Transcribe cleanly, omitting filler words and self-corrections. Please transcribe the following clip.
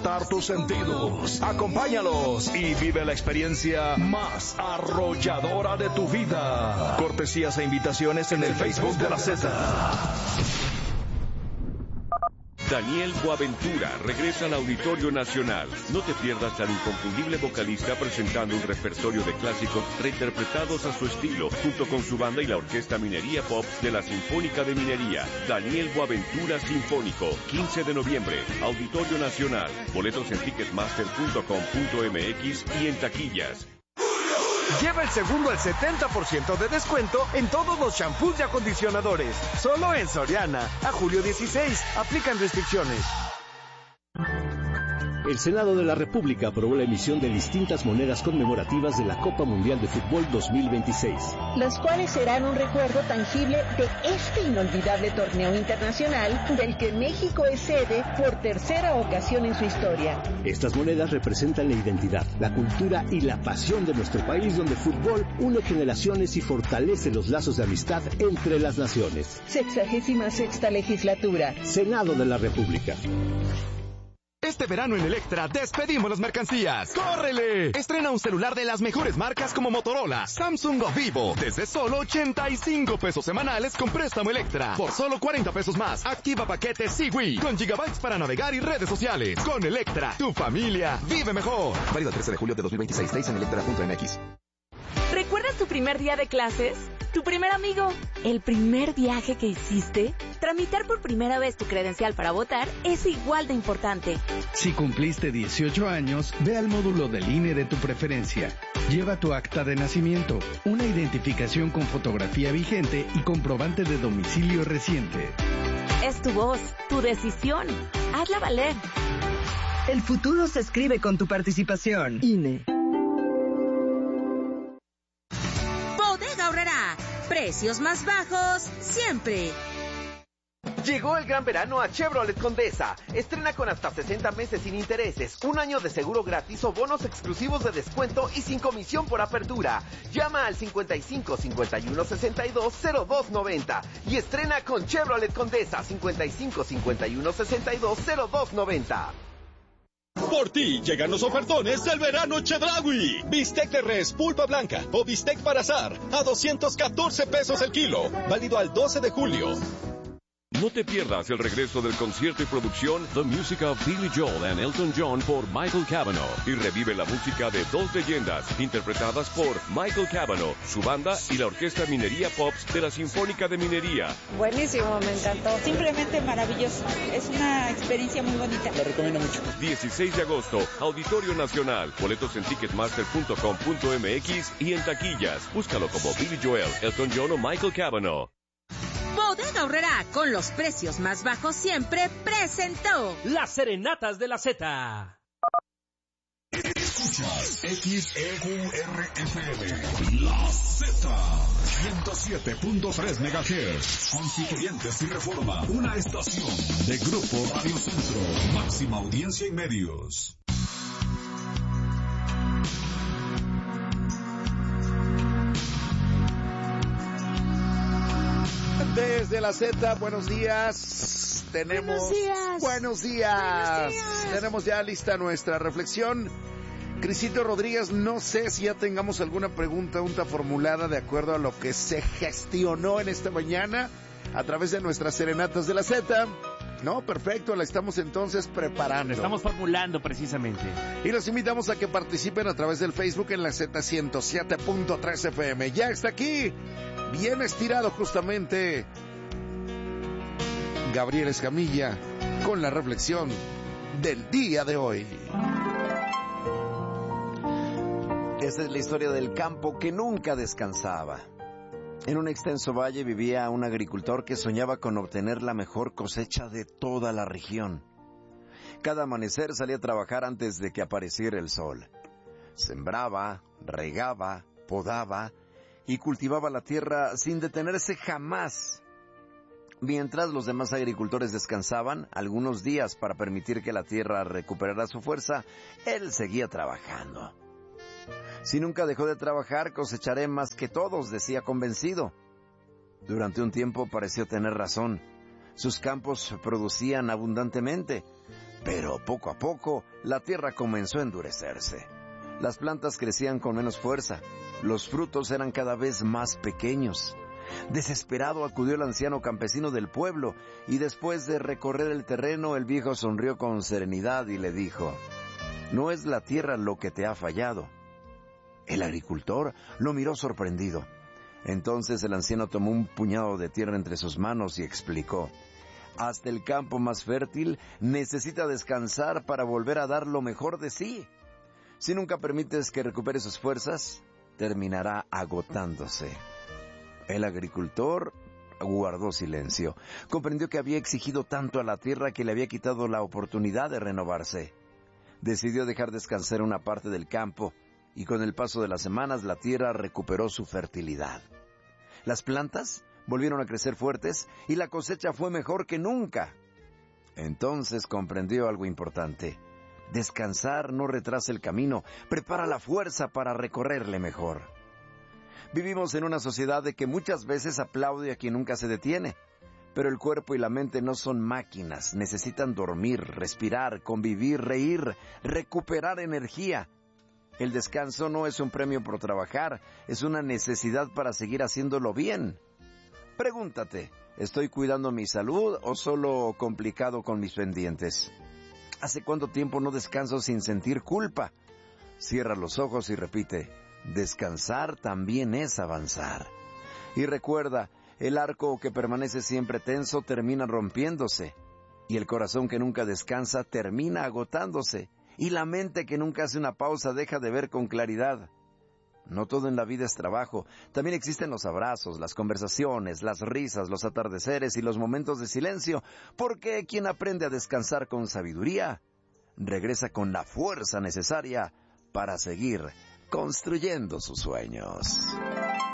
despertar tus sentidos. Acompáñalos y vive la experiencia más arrolladora de tu vida. Cortesías e invitaciones en el Facebook de la Z. Daniel Boaventura regresa al Auditorio Nacional. No te pierdas al inconfundible vocalista presentando un repertorio de clásicos reinterpretados a su estilo, junto con su banda y la Orquesta Minería Pop de la Sinfónica de Minería. Daniel Boaventura Sinfónico, 15 de noviembre, Auditorio Nacional. Boletos en ticketmaster.com.mx y en taquillas. Lleva el segundo al 70% de descuento en todos los shampoos y acondicionadores. Solo en Soriana. A julio 16. Aplican restricciones. El Senado de la República aprobó la emisión de distintas monedas conmemorativas de la Copa Mundial de Fútbol 2026. Las cuales serán un recuerdo tangible de este inolvidable torneo internacional del que México es sede por tercera ocasión en su historia. Estas monedas representan la identidad, la cultura y la pasión de nuestro país, donde el fútbol une generaciones y fortalece los lazos de amistad entre las naciones. 66ª legislatura. Senado de la República. Este verano en Electra despedimos las mercancías. ¡Córrele! Estrena un celular de las mejores marcas como Motorola, Samsung o Vivo. Desde solo 85 pesos semanales con préstamo Electra. Por solo 40 pesos más. Activa paquete Siwi con gigabytes para navegar y redes sociales. Con Electra, tu familia vive mejor. Válido el 13 de julio de 2026. Detalles en electra.mx. ¿Recuerdas tu primer día de clases? ¿Tu primer amigo? ¿El primer viaje que hiciste? Tramitar por primera vez tu credencial para votar es igual de importante. Si cumpliste 18 años, ve al módulo del INE de tu preferencia. Lleva tu acta de nacimiento, una identificación con fotografía vigente y comprobante de domicilio reciente. Es tu voz, tu decisión. Hazla valer. El futuro se escribe con tu participación. INE. Precios más bajos siempre. Llegó el gran verano a Chevrolet Condesa. Estrena con hasta 60 meses sin intereses, un año de seguro gratis o bonos exclusivos de descuento y sin comisión por apertura. Llama al 55 51 62 02 90 y estrena con Chevrolet Condesa 55 51 62 02 90. Por ti llegan los ofertones del verano Chedraui. Bistec de res pulpa blanca o bistec para asar a 214 pesos el kilo. Válido al 12 de julio. No te pierdas el regreso del concierto y producción The Music of Billy Joel and Elton John por Michael Cavanaugh y revive la música de dos leyendas interpretadas por Michael Cavanaugh, su banda y la Orquesta Minería Pops de la Sinfónica de Minería. Buenísimo, me encantó. Simplemente maravilloso. Es una experiencia muy bonita. Lo recomiendo mucho. 16 de agosto, Auditorio Nacional. Boletos en ticketmaster.com.mx y en taquillas. Búscalo como Billy Joel, Elton John o Michael Cavanaugh. Bodega Aurrerá, con los precios más bajos siempre, presentó Las Serenatas de la Z. Escuchas XEQRFM, La Z, 107.3 MHz, Constituyentes y Reforma, una estación de Grupo Radio Centro, máxima audiencia y medios. Desde la Z, buenos días. Tenemos buenos días. Tenemos ya lista nuestra reflexión. Crisito Rodríguez, no sé si ya tengamos alguna pregunta formulada de acuerdo a lo que se gestionó en esta mañana a través de nuestras serenatas de la Z. No, perfecto, la estamos entonces preparando. La estamos formulando precisamente. Y los invitamos a que participen a través del Facebook en la Z 107.3 FM. Ya está aquí, bien estirado justamente, Gabriel Escamilla con la reflexión del día de hoy. Esta es la historia del campo que nunca descansaba. En un extenso valle vivía un agricultor que soñaba con obtener la mejor cosecha de toda la región. Cada amanecer salía a trabajar antes de que apareciera el sol. Sembraba, regaba, podaba y cultivaba la tierra sin detenerse jamás. Mientras los demás agricultores descansaban algunos días para permitir que la tierra recuperara su fuerza, él seguía trabajando. Si nunca dejó de trabajar, cosecharé más que todos, decía convencido. Durante un tiempo pareció tener razón. Sus campos producían abundantemente, Pero poco a poco, la tierra comenzó a endurecerse. Las plantas crecían con menos fuerza. Los frutos eran cada vez más pequeños. Desesperado acudió el anciano campesino del pueblo, y después de recorrer el terreno, el viejo sonrió con serenidad y le dijo: «No es la tierra lo que te ha fallado». El agricultor lo miró sorprendido. Entonces el anciano tomó un puñado de tierra entre sus manos y explicó: «Hasta el campo más fértil necesita descansar para volver a dar lo mejor de sí. Si nunca permites que recupere sus fuerzas, terminará agotándose». El agricultor guardó silencio. Comprendió que había exigido tanto a la tierra que le había quitado la oportunidad de renovarse. Decidió dejar descansar una parte del campo, y con el paso de las semanas la tierra recuperó su fertilidad. Las plantas volvieron a crecer fuertes y la cosecha fue mejor que nunca. Entonces comprendió algo importante. Descansar no retrasa el camino, prepara la fuerza para recorrerle mejor. Vivimos en una sociedad de que muchas veces aplaude a quien nunca se detiene. Pero el cuerpo y la mente no son máquinas, necesitan dormir, respirar, convivir, reír, recuperar energía. El descanso no es un premio por trabajar, es una necesidad para seguir haciéndolo bien. Pregúntate, ¿estoy cuidando mi salud o solo complicado con mis pendientes? ¿Hace cuánto tiempo no descanso sin sentir culpa? Cierra los ojos y repite: descansar también es avanzar. Y recuerda, el arco que permanece siempre tenso termina rompiéndose, y el corazón que nunca descansa termina agotándose, y la mente que nunca hace una pausa deja de ver con claridad. No todo en la vida es trabajo, también existen los abrazos, las conversaciones, las risas, los atardeceres y los momentos de silencio, porque quien aprende a descansar con sabiduría, regresa con la fuerza necesaria para seguir construyendo sus sueños.